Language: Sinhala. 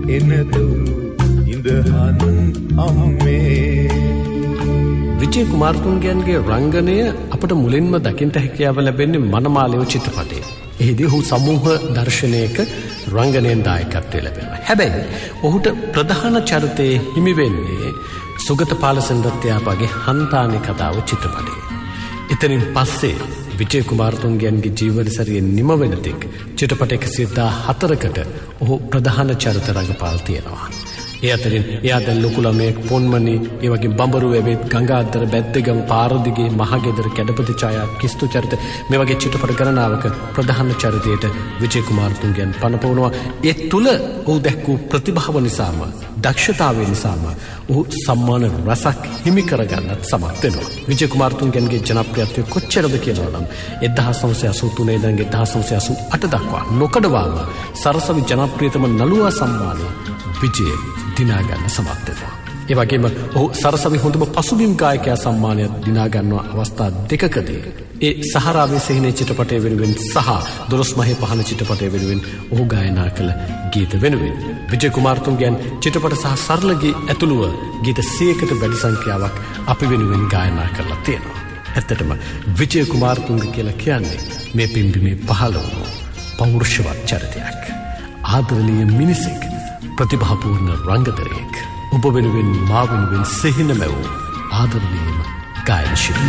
එනතු ඉඳහන් අම්මේ. විජය කුමාරතුංගයන්ගේ රංගනය අපට මුලින්ම දකින්නට හැකියාව ලැබෙන්නේ මනමාලය චිත්‍රපටයේ. එහිදී ඔහු සමූහ දර්ශනයක රංගනයෙන් දායකත්වය ලැබෙනවා. හැබැයි ඔහුට ප්‍රධාන චරිතයේ හිමි වෙන්නේ සුගත පාලසෙන්රත්යාපගේ හන්තානේ කතාව චිත්‍රපටයේ. එතනින් පස්සේ විජය කුමාරතුංගයන්ගේ ජීවනසරිය නිම වෙන තෙක් චිත්‍රපට 114කට ඔහු ප්‍රධාන චරිත රඟපාලා තියෙනවා. ඒ අතරින් එයා දැන් ලොකු ළමයෙක් පොන්මනි, ඒ වගේ බඹරු වැවෙත්, ගංගාදර, බැද්දගම, පාරදිගේ, මහගෙදර, කැඩපති ඡායා, කිස්තු චරිත මේ වගේ චිත්‍රපට ගණනාවක ප්‍රධාන චරිතයට විජය කුමාරතුංගයන් පනපවනවා. ඒ තුල ඔහු දැක්වූ ප්‍රතිභාව නිසාම, දක්ෂතාවය නිසාම ඔහු සම්මාන රසක් හිමි කරගන්නත් සමත් වෙනවා. විජය කුමාරතුංගයන්ගේ ජනප්‍රියත්වය කොච්චරද කියලා නම් 1983 ඉඳන් 1988 දක්වා නොකඩවාම සරසවි ජනප්‍රියතම නළුවා සම්මානය විජය දිනා ගන්න සමත් වෙනවා. ඒ වගේම ඔහු සරසවි හොඳම පසුබිම් ගායකයා සම්මානය දිනා ගන්නවා අවස්ථා දෙකකදී. ඒ සහරාවේ සිහිනේ චිත්‍රපටය වෙනුවෙන් සහ දොළොස් මහේ පහන චිත්‍රපටය වෙනුවෙන් ඔහු ගායනා කළ ගීත වෙනුවෙන්. විජය කුමාරතුංගයන් චිත්‍රපට සහ සරල ගී ඇතුළුව ගීත 100කට වැඩි සංඛ්‍යාවක් අපි වෙනුවෙන් ගායනා කරලා තියෙනවා. ඇත්තටම විජය කුමාරතුංග කියලා කියන්නේ මේ පිම්බිමේ පහළ වුණු පෞරුෂවත් චරිතයක්. ආදරණීය මිනිසෙක්, ප්‍රතිභාපූර්ණ රංගතරයෙක්, ඔබ වෙනුවෙන් මා වෙනුවෙන් සිහින මැවූ ආදරණීයම ගායන ශිල්පී.